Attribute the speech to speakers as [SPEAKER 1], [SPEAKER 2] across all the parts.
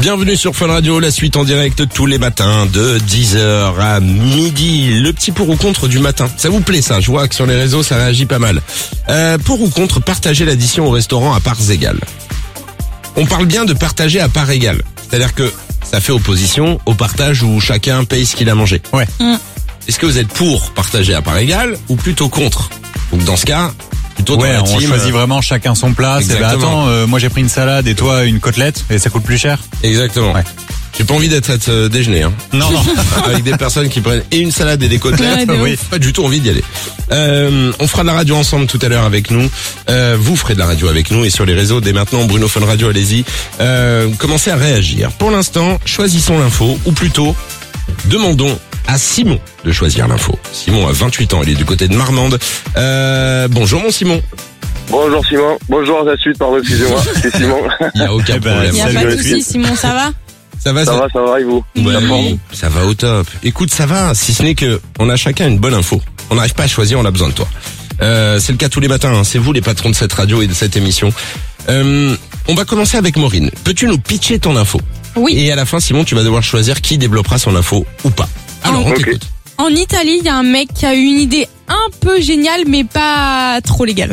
[SPEAKER 1] Bienvenue sur Fun Radio, la suite en direct tous les matins de 10h à midi. Le petit pour ou contre du matin. Ça vous plaît ça? Je vois que sur les réseaux ça réagit pas mal. Pour ou contre partager l'addition au restaurant à parts égales. On parle bien de partager à parts égales. C'est-à-dire que ça fait opposition au partage où chacun paye ce qu'il a mangé.
[SPEAKER 2] Ouais.
[SPEAKER 1] Est-ce que vous êtes pour partager à parts égales ou plutôt contre? Donc dans ce cas, plutôt dans la
[SPEAKER 2] on
[SPEAKER 1] team,
[SPEAKER 2] choisit vraiment chacun son plat. C'est attends, moi j'ai pris une salade et toi une côtelette et ça coûte plus cher.
[SPEAKER 1] Exactement.
[SPEAKER 2] Ouais.
[SPEAKER 1] J'ai pas envie d'être à ce déjeuner, hein.
[SPEAKER 2] Non.
[SPEAKER 1] Avec des personnes qui prennent et une salade et des côtelettes.
[SPEAKER 3] Ouais,
[SPEAKER 1] Oui, pas du tout envie d'y aller. On fera de la radio ensemble tout à l'heure avec nous. Vous ferez de la radio avec nous et sur les réseaux dès maintenant. Bruno Fun Radio, allez-y. Commencez à réagir. Pour l'instant, choisissons l'info, ou plutôt, demandons à Simon de choisir l'info. Simon a 28 ans, il est du côté de Marmande. Bonjour mon Simon.
[SPEAKER 4] Bonjour Simon, bonjour à la suite, pardon, excusez-moi, c'est Simon.
[SPEAKER 1] Il y a aucun problème.
[SPEAKER 3] Il n'y a
[SPEAKER 2] Salut,
[SPEAKER 3] pas de
[SPEAKER 2] la
[SPEAKER 3] souci,
[SPEAKER 2] suite.
[SPEAKER 3] Simon, ça va?
[SPEAKER 1] Ça va,
[SPEAKER 4] Ça va, et vous?
[SPEAKER 1] Ouais,
[SPEAKER 4] Ça va?
[SPEAKER 1] ça va au top. Écoute, ça va, si ce n'est que on a chacun une bonne info. On n'arrive pas à choisir, on a besoin de toi. C'est le cas tous les matins, hein. C'est vous les patrons de cette radio et de cette émission. On va commencer avec Maureen. Peux-tu nous pitcher ton info?
[SPEAKER 3] Oui.
[SPEAKER 1] Et à la fin, Simon, tu vas devoir choisir qui développera son info ou pas. Alors, on
[SPEAKER 4] Ok.
[SPEAKER 1] t'écoute.
[SPEAKER 3] En Italie, il y a un mec qui a eu une idée un peu géniale, mais pas trop légale.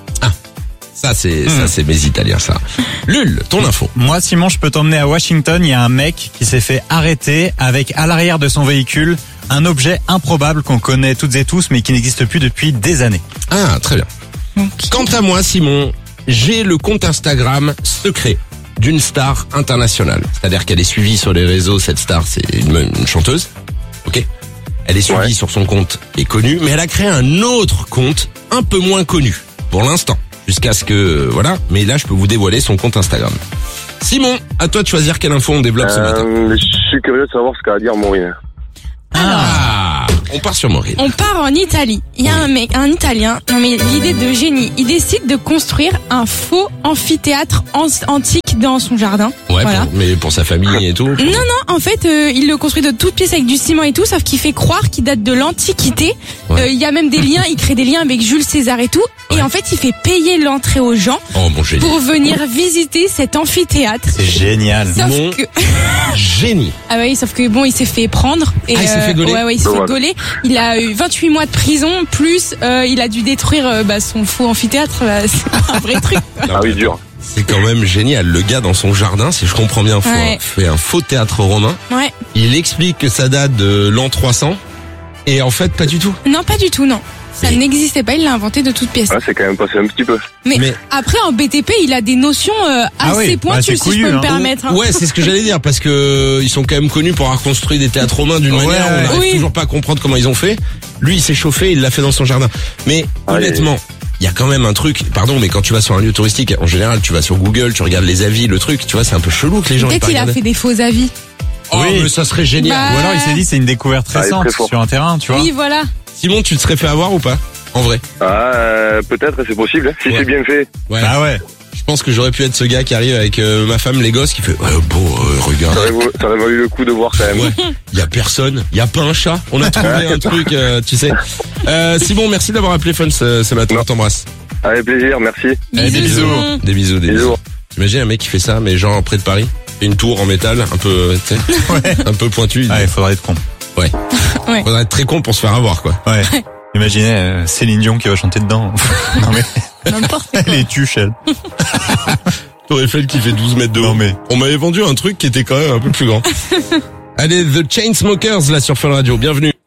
[SPEAKER 1] Ça, c'est mes Italiens, ça. Lul, ton info.
[SPEAKER 2] Moi Simon, je peux t'emmener à Washington. Il y a un mec qui s'est fait arrêter avec à l'arrière de son véhicule un objet improbable qu'on connaît toutes et tous mais qui n'existe plus depuis des années.
[SPEAKER 1] Ah, très bien. Quant à moi, Simon, j'ai le compte Instagram secret d'une star internationale. C'est-à-dire qu'elle est suivie sur les réseaux, cette star, c'est une chanteuse. Ok. Elle est suivie sur son compte et connue, mais elle a créé un autre compte un peu moins connu, pour l'instant. Jusqu'à ce que, voilà. Mais là, je peux vous dévoiler son compte Instagram. Simon, à toi de choisir quelle info on développe ce matin.
[SPEAKER 4] Je suis curieux de savoir ce qu'a à dire Maureen.
[SPEAKER 1] Ah, on part sur Maureen.
[SPEAKER 3] On part en Italie. Il y a un mec, un Italien, non mais l'idée de génie. Il décide de construire un faux amphithéâtre antique dans son jardin.
[SPEAKER 1] Ouais,
[SPEAKER 3] Voilà.
[SPEAKER 1] mais pour sa famille et tout.
[SPEAKER 3] Non, en fait, il le construit de toutes pièces avec du ciment et tout, sauf qu'il fait croire qu'il date de l'Antiquité.
[SPEAKER 1] Ouais.
[SPEAKER 3] Il y a même des liens, il crée des liens avec Jules César et tout.
[SPEAKER 1] Ouais.
[SPEAKER 3] Et en fait, il fait payer l'entrée aux gens
[SPEAKER 1] Oh, mon génie.
[SPEAKER 3] pour venir visiter cet amphithéâtre.
[SPEAKER 2] C'est génial.
[SPEAKER 3] Sauf
[SPEAKER 1] Mon
[SPEAKER 3] que,
[SPEAKER 1] génie.
[SPEAKER 3] ah oui, sauf que bon, il s'est fait prendre. Et,
[SPEAKER 1] Ah, il s'est fait gauler.
[SPEAKER 3] Ouais, il s'est fait
[SPEAKER 4] Dommage.
[SPEAKER 3] gauler. Il a eu 28 mois de prison, plus il a dû détruire son faux amphithéâtre. C'est un vrai truc.
[SPEAKER 4] Ah oui, dur.
[SPEAKER 1] C'est quand même génial. Le gars dans son jardin, si je comprends bien,
[SPEAKER 3] Ouais.
[SPEAKER 1] fait un faux théâtre romain.
[SPEAKER 3] Ouais.
[SPEAKER 1] Il explique que ça date de l'an 300. Et en fait, pas du tout.
[SPEAKER 3] Non, pas du tout, non. Ça
[SPEAKER 1] Mais-
[SPEAKER 3] n'existait pas, il l'a inventé de toutes pièces.
[SPEAKER 4] Ah, c'est quand même passé un petit peu.
[SPEAKER 3] Mais après, en BTP, il a des notions
[SPEAKER 2] Ah
[SPEAKER 3] assez
[SPEAKER 2] oui,
[SPEAKER 3] pointues,
[SPEAKER 2] c'est
[SPEAKER 3] si je
[SPEAKER 2] couillu,
[SPEAKER 3] peux me
[SPEAKER 2] hein.
[SPEAKER 3] permettre. hein.
[SPEAKER 1] Ouais, c'est ce que j'allais dire, parce que ils sont quand même connus pour avoir construit des théâtres romains d'une
[SPEAKER 2] Ouais,
[SPEAKER 1] manière où on
[SPEAKER 2] ouais.
[SPEAKER 1] n'arrive
[SPEAKER 3] Oui.
[SPEAKER 1] toujours pas à comprendre comment ils ont fait. Lui, il s'est chauffé, il l'a fait dans son jardin. Mais honnêtement, il y a quand même un truc, pardon, mais quand tu vas sur un lieu touristique, en général, tu vas sur Google, tu regardes les avis, le truc, tu vois, c'est un peu chelou que les gens aient
[SPEAKER 3] Peut-être
[SPEAKER 1] pas
[SPEAKER 3] qu'il a
[SPEAKER 1] regardé.
[SPEAKER 3] fait des faux avis.
[SPEAKER 1] Oh,
[SPEAKER 2] Oui.
[SPEAKER 1] mais ça serait génial.
[SPEAKER 3] Bah,
[SPEAKER 2] Ou alors il s'est dit c'est une découverte
[SPEAKER 4] Ah, il est
[SPEAKER 2] récente
[SPEAKER 4] très fort.
[SPEAKER 2] sur un terrain, tu vois.
[SPEAKER 3] Oui, voilà.
[SPEAKER 1] Simon, tu te serais fait avoir ou pas? En vrai.
[SPEAKER 4] Ah, peut-être, c'est possible. Si
[SPEAKER 1] Ouais.
[SPEAKER 4] c'est bien fait.
[SPEAKER 1] Ouais.
[SPEAKER 2] Ah ouais.
[SPEAKER 1] Je pense que j'aurais pu être ce gars qui arrive avec ma femme, les gosses, qui fait regarde.
[SPEAKER 4] Ça aurait valu le coup de voir quand même.
[SPEAKER 1] Ouais, y a personne, y a pas un chat. On a trouvé un truc, tu sais. Simon, merci d'avoir appelé Fun ce matin. On t'embrasse.
[SPEAKER 4] Avec plaisir, merci.
[SPEAKER 1] Allez, des bisous.
[SPEAKER 3] Simon.
[SPEAKER 1] Des bisous, des
[SPEAKER 4] Bisous.
[SPEAKER 1] bisous. T'imagines un mec qui fait ça, mais genre près de Paris, une tour en métal, un peu, tu sais, un peu pointu.
[SPEAKER 2] Ah, il faudrait être con.
[SPEAKER 3] Ouais.
[SPEAKER 1] Faudrait être très con pour se faire avoir, quoi.
[SPEAKER 2] Ouais. Imaginez Céline Dion qui va chanter dedans. Non mais
[SPEAKER 3] N'importe quoi.
[SPEAKER 2] elle est tuche elle.
[SPEAKER 1] Tour Eiffel qui fait 12 mètres de haut.
[SPEAKER 2] Non mais
[SPEAKER 1] On m'avait vendu un truc qui était quand même un peu plus grand. Allez, The Chainsmokers, là, sur Fun Radio. Bienvenue.